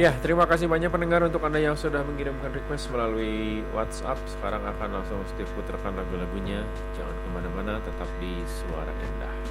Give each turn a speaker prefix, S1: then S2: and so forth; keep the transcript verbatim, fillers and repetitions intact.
S1: Ya, terima kasih banyak pendengar untuk Anda yang sudah mengirimkan request melalui WhatsApp. Sekarang akan langsung Steve putarkan lagu-lagunya. Jangan kemana-mana, tetap di Suara Indah.